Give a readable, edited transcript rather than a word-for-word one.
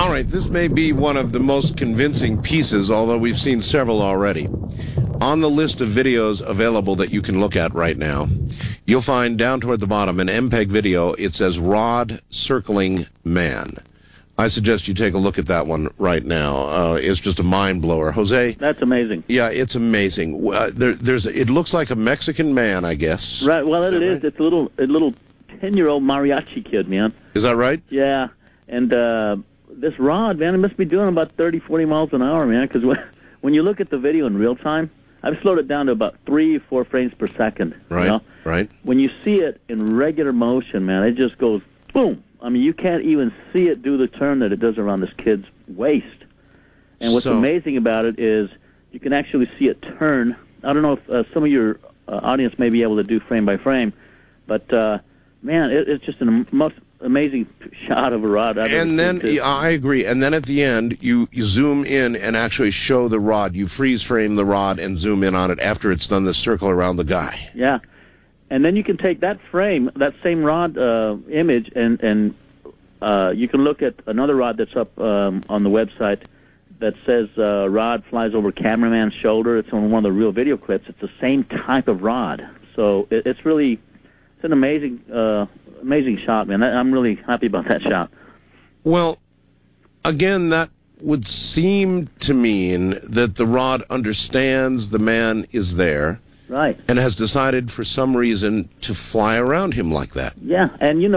All right, this may be one of the most convincing pieces, although we've seen several already. On the list of videos available that you can look at right now, you'll find down toward the bottom an MPEG video. It says Rod Circling Man. I suggest you take a look at that one right now. It's just a mind blower. Jose? That's amazing. Yeah, it's amazing. It looks like a Mexican man, I guess. Right, well, it is. Right? It's a little 10-year-old mariachi kid, man. Is that right? Yeah, and this rod, man, it must be doing about 30, 40 miles an hour, man, because when you look at the video in real time, I've slowed it down to about 3 or 4 frames per second. Right, you know? right. When you see it in regular motion, man, it just goes boom. I mean, you can't even see it do the turn that it does around this kid's waist. And what's amazing about it is you can actually see it turn. I don't know if some of your audience may be able to do frame by frame, but, man, it's just a most amazing shot of a rod. And then, I agree, and then at the end, you zoom in and actually show the rod. You freeze frame the rod and zoom in on it after it's done the circle around the guy. Yeah. And then you can take that frame, that same rod image, and you can look at another rod that's up on the website that says rod flies over cameraman's shoulder. It's on one of the real video clips. It's the same type of rod. So it's an amazing shot, man. I'm really happy about that shot. Well, again, that would seem to mean that the rod understands the man is there. Right. And has decided for some reason to fly around him like that. Yeah, and